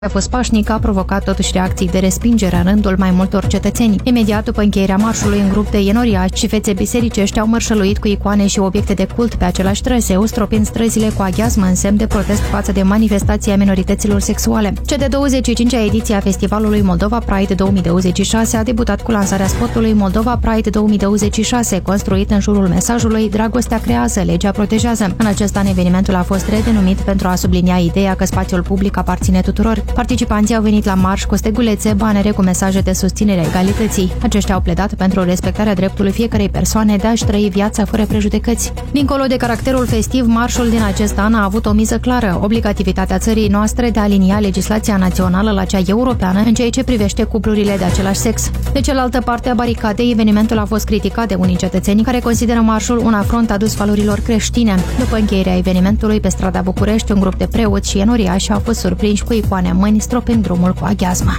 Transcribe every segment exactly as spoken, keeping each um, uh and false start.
a fost pașnic, a provocat totuși reacții de respingere în rândul mai multor cetățeni. Imediat după încheierea marșului, un grup de enoriași și fețe bisericești au mărșăluit cu icoane și obiecte de cult pe același traseu, stropind străzile cu aghiazmă în semn de protest față de manifestația minorităților sexuale. Cea de douăzeci și cincea ediție a festivalului Moldova Pride două mii douăzeci și șase a debutat cu lansarea spotului Moldova Pride două mii douăzeci și șase, construit în jurul mesajului Dragostea creează, legea protejează. În acest an, evenimentul a fost redenumit pentru a sublinia ideea că spațiul public aparține tuturor. Participanții au venit la marș cu stegulețe, banere cu mesaje de susținere a egalității. Aceștia au pledat pentru respectarea dreptului fiecărei persoane de a-și trăi viața fără prejudecăți. Dincolo de caracterul festiv, marșul din acest an a avut o miză clară: obligativitatea țării noastre de a alinia legislația națională la cea europeană în ceea ce privește cuplurile de același sex. De cealaltă parte a baricadei, evenimentul a fost criticat de unii cetățeni care consideră marșul un afront adus valorilor creștine. După încheierea evenimentului, pe strada București, un grup de preoți și enoriași au fost surprinși cu icoane în mâini, stropind drumul cu aghiazmă.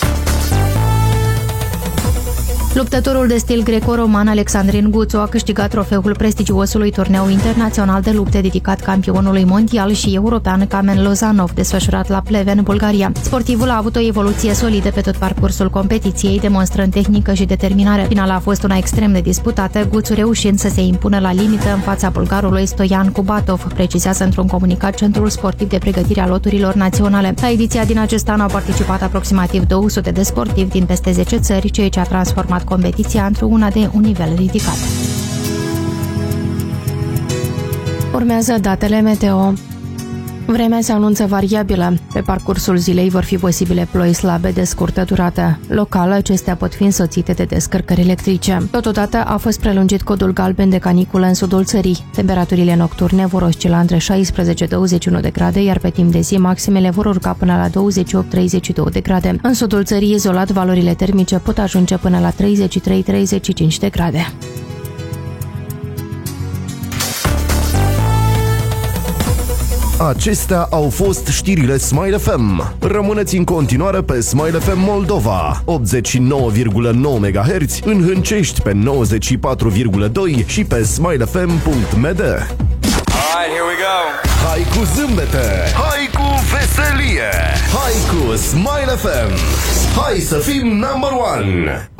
Luptătorul de stil greco-roman Alexandrin Guțu a câștigat trofeul prestigiosului turneu internațional de lupte dedicat campionului mondial și european Kamen Lozanov, desfășurat la Pleven, Bulgaria. Sportivul a avut o evoluție solidă pe tot parcursul competiției, demonstrând tehnică și determinare. Finala a fost una extrem de disputată, Guțu reușind să se impună la limită în fața bulgarului Stoian Kubatov, precizează într-un comunicat Centrul Sportiv de Pregătire a Loturilor Naționale. La ediția din acest an au participat aproximativ două sute de sportivi din peste zece țări, ceea ce a transformat competiția într-una de un nivel ridicat. Urmează datele meteo. Vremea se anunță variabilă. Pe parcursul zilei vor fi posibile ploi slabe de scurtă durată. Local, acestea pot fi însoțite de descărcări electrice. Totodată a fost prelungit codul galben de caniculă în sudul țării. Temperaturile nocturne vor oscila între șaisprezece douăzeci și unu de grade, iar pe timp de zi maximele vor urca până la douăzeci și opt treizeci și două de grade. În sudul țării, izolat, valorile termice pot ajunge până la treizeci și trei treizeci și cinci de grade. Acestea au fost știrile Smile F M. Rămâneți în continuare pe Smile F M Moldova, optzeci și nouă virgulă nouă megahertz, în Hâncești pe nouăzeci și patru virgulă doi și pe smile f m punct m d. Alright, here we go. Hai cu zâmbete, hai cu veselie, hai cu Smile F M. Hai să fim number one.